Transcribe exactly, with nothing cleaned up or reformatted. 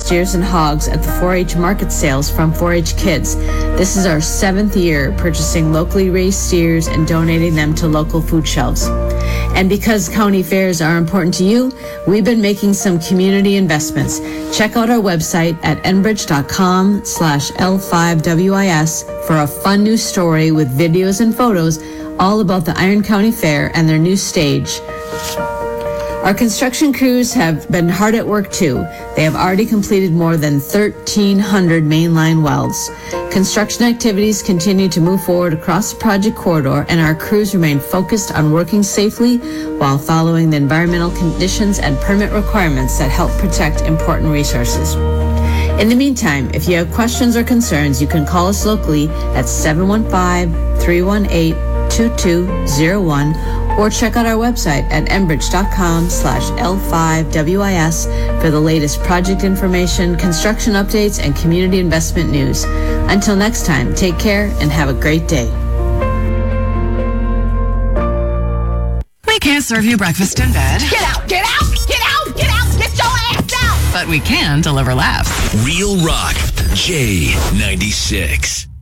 steers, and hogs at the four H market sales from four H Kids. This is our seventh year purchasing locally raised steers and donating them to local food shelves. And because county fairs are important to you, we've been making some community investments. Check out our website at enbridge.com slash L5WIS for a fun new story with videos and photos all about the Iron County Fair and their new stage. Our construction crews have been hard at work too. They have already completed more than thirteen hundred mainline welds. Construction activities continue to move forward across the project corridor, and our crews remain focused on working safely while following the environmental conditions and permit requirements that help protect important resources. In the meantime, if you have questions or concerns, you can call us locally at seven one five, three one eight, two two zero one or check out our website at enbridge.com slash L5WIS for the latest project information, construction updates, and community investment news. Until next time, take care and have a great day. We can't serve you breakfast in bed. Get out, get out, get out, get out, get your ass out! But we can deliver laughs. Real Rock, J ninety-six.